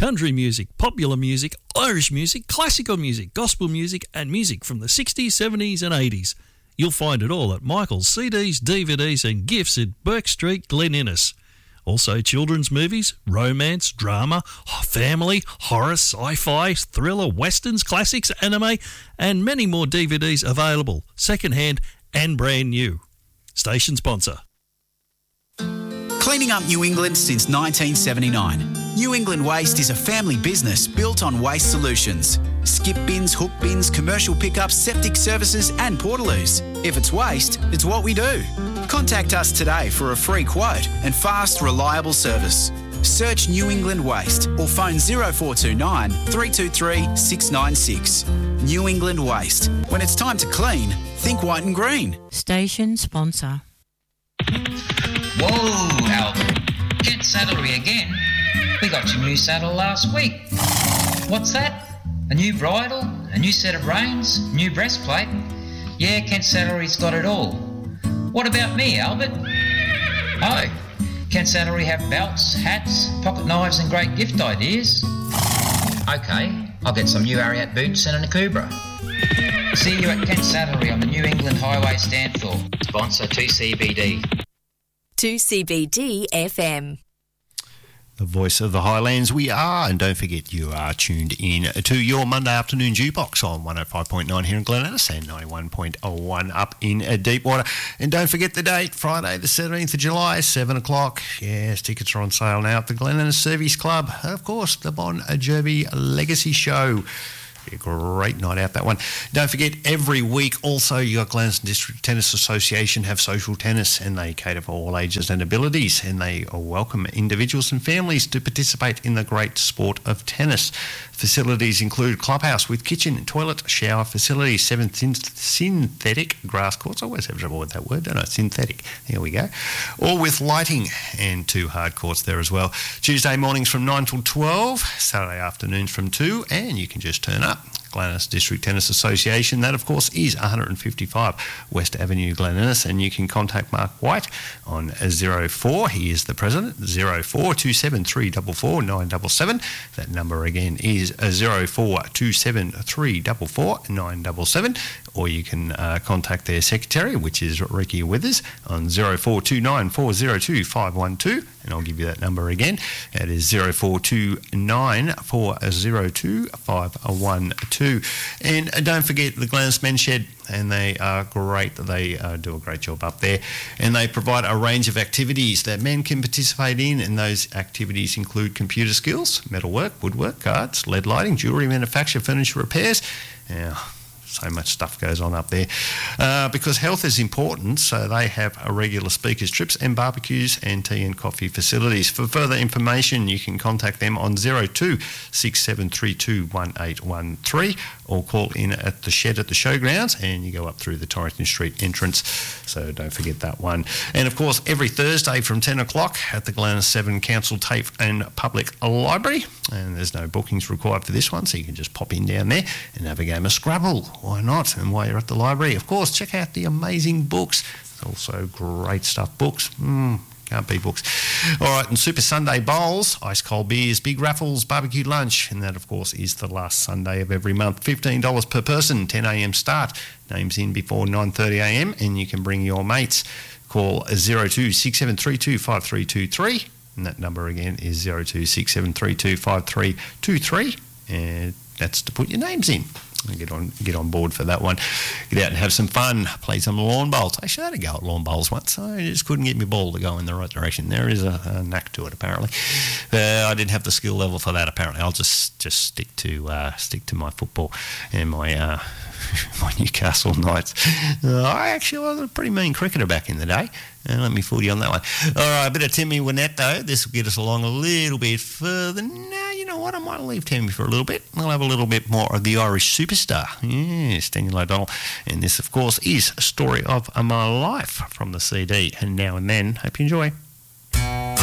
country music, popular music, Irish music, classical music, gospel music and music from the 60s, 70s and 80s. You'll find it all at Michael's CDs, DVDs and gifts at Burke Street, Glen Innes. Also children's movies, romance, drama, family, horror, sci-fi, thriller, westerns, classics, anime and many more DVDs available, second-hand and brand new. Station sponsor. Cleaning up New England since 1979. New England Waste is a family business built on waste solutions. Skip bins, hook bins, commercial pickups, septic services and portaloos. If it's waste, it's what we do. Contact us today for a free quote and fast, reliable service. Search New England Waste or phone 0429 323 696. New England Waste. When it's time to clean, think white and green. Station sponsor. Whoa, Albert. Kent Saddlery again. We got your new saddle last week. What's that? A new bridle? A new set of reins? New breastplate? Yeah, Kent Saddlery's got it all. What about me, Albert? Oh, Kent Saddlery have belts, hats, pocket knives and great gift ideas. Okay, I'll get some new Ariat boots and a Nakubra. See you at Kent Saddlery on the New England Highway Stanthorpe. Sponsor 2CBD. 2CBD FM. The voice of the Highlands we are, and don't forget you are tuned in to your Monday afternoon jukebox on 105.9 here in Glen Innes and 91.1 up in Deepwater. And don't forget the date, Friday the 17th of July, 7 o'clock. Yes, tickets are on sale now at the Glen Innes Service Club. Of course, the Bon Jovi Legacy Show. Be a great night out, that one. Don't forget, every week also you got Glen Innes District Tennis Association have social tennis, and they cater for all ages and abilities, and they welcome individuals and families to participate in the great sport of tennis. Facilities include clubhouse with kitchen, toilet, shower facilities, 7 synthetic grass courts. I always have trouble with that word, don't I? Synthetic. There we go. All with lighting, and 2 hard courts there as well. Tuesday mornings from 9 till 12, Saturday afternoons from 2, and you can just turn up. Glen Innes District Tennis Association. That, of course, is 155 West Avenue, Glen Innes, and you can contact Mark White on 04. He is the president, 0427344977. That number again is 0427344977, or you can contact their secretary, which is Ricky Withers, on 0429402512, and I'll give you that number again. That is 0429402512. And don't forget the Glen Innes Men's Shed, and they are great. They do a great job up there, and they provide a range of activities that men can participate in, and those activities include computer skills, metalwork, woodwork, cards, lead lighting, jewellery manufacture, furniture repairs. So much stuff goes on up there because health is important, so they have a regular speakers trips and barbecues and tea and coffee facilities. For further information, you can contact them on 0267321813 or call in at the shed at the showgrounds, and you go up through the Torrington Street entrance, so don't forget that one. And of course, every Thursday from 10 o'clock at the Glen Innes 7 Council TAFE and Public Library, and there's no bookings required for this one, so you can just pop in down there and have a game of Scrabble. Why not? And while you're at the library, of course, check out the amazing books. Also great stuff. Books. Can't beat books. All right, and Super Sunday Bowls, ice cold beers, big raffles, barbecue lunch, and that, of course, is the last Sunday of every month. $15 per person, 10 a.m. start. Names in before 9:30 a.m, and you can bring your mates. Call 0267325323, and that number again is 0267325323, and that's to put your names in. Get on board for that one. Get out and have some fun. Play some lawn bowls. Actually, I had a go at lawn bowls once. I just couldn't get my ball to go in the right direction. There is a knack to it, apparently. I didn't have the skill level for that, apparently. I'll just stick to my football and my my Newcastle Knights. I actually was a pretty mean cricketer back in the day. Let me fool you on that one. All right, a bit of Timmy Wynette, though. This will get us along a little bit further. Now, you know what? I might leave Timmy for a little bit. I'll have a little bit more of the Irish superstar. Yes, Daniel O'Donnell. And this, of course, is A Story of My Life from the CD. And Now and Then. Hope you enjoy.